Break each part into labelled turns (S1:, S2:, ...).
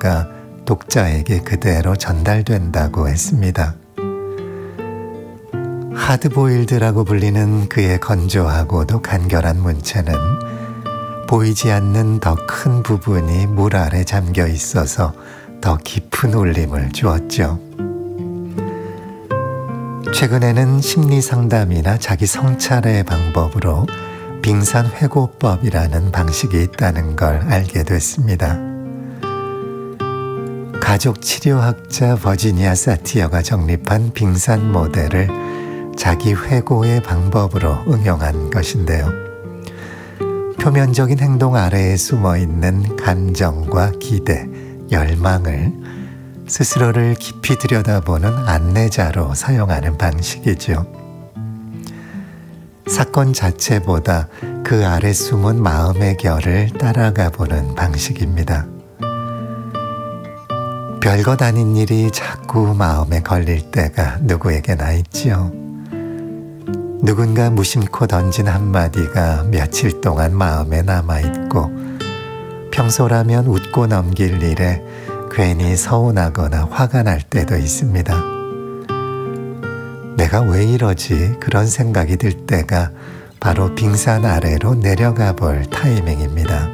S1: 노래가 독자에게 그대로 전달된다고 했습니다. 하드보일드라고 불리는 그의 건조하고도 간결한 문체는 보이지 않는 더 큰 부분이 물 아래 잠겨 있어서 더 깊은 울림을 주었죠. 최근에는 심리상담이나 자기 성찰의 방법으로 빙산회고법이라는 방식이 있다는 걸 알게 됐습니다. 가족치료학자 버지니아 사티어가 정립한 빙산 모델을 자기 회고의 방법으로 응용한 것인데요. 표면적인 행동 아래에 숨어있는 감정과 기대, 열망을 스스로를 깊이 들여다보는 안내자로 사용하는 방식이죠. 사건 자체보다 그 아래 숨은 마음의 결을 따라가 보는 방식입니다. 별것 아닌 일이 자꾸 마음에 걸릴 때가 누구에게나 있지요. 누군가 무심코 던진 한마디가 며칠 동안 마음에 남아있고 평소라면 웃고 넘길 일에 괜히 서운하거나 화가 날 때도 있습니다. 내가 왜 이러지? 그런 생각이 들 때가 바로 빙산 아래로 내려가 볼 타이밍입니다.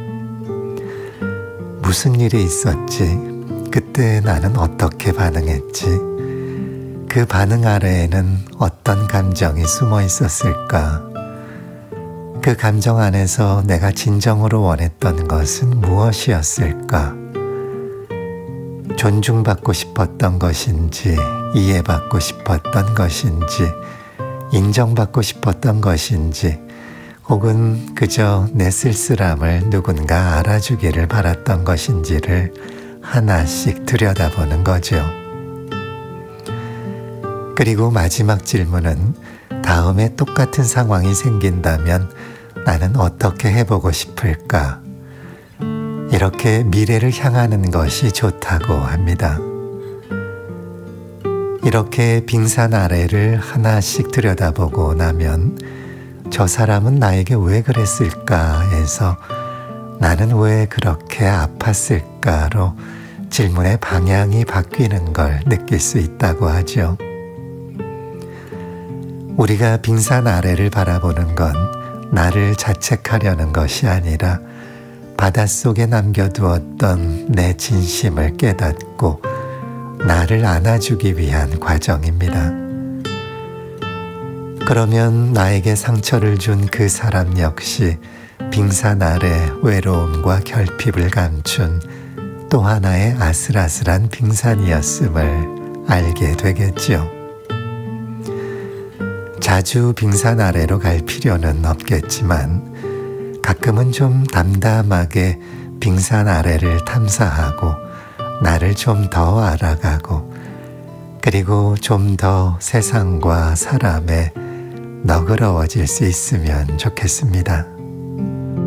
S1: 무슨 일이 있었지? 그때 나는 어떻게 반응했지? 그 반응 아래에는 어떤 감정이 숨어 있었을까? 그 감정 안에서 내가 진정으로 원했던 것은 무엇이었을까? 존중받고 싶었던 것인지, 이해받고 싶었던 것인지, 인정받고 싶었던 것인지, 혹은 그저 내 쓸쓸함을 누군가 알아주기를 바랐던 것인지를 하나씩 들여다보는 거죠. 그리고 마지막 질문은 다음에 똑같은 상황이 생긴다면 나는 어떻게 해보고 싶을까? 이렇게 미래를 향하는 것이 좋다고 합니다. 이렇게 빙산 아래를 하나씩 들여다보고 나면 저 사람은 나에게 왜 그랬을까 해서 나는 왜 그렇게 아팠을까로 질문의 방향이 바뀌는 걸 느낄 수 있다고 하죠. 우리가 빙산 아래를 바라보는 건 나를 자책하려는 것이 아니라 바닷속에 남겨두었던 내 진심을 깨닫고 나를 안아주기 위한 과정입니다. 그러면 나에게 상처를 준 그 사람 역시 빙산 아래 외로움과 결핍을 감춘 또 하나의 아슬아슬한 빙산이었음을 알게 되겠죠. 자주 빙산 아래로 갈 필요는 없겠지만 가끔은 좀 담담하게 빙산 아래를 탐사하고 나를 좀 더 알아가고 그리고 좀 더 세상과 사람에 너그러워질 수 있으면 좋겠습니다.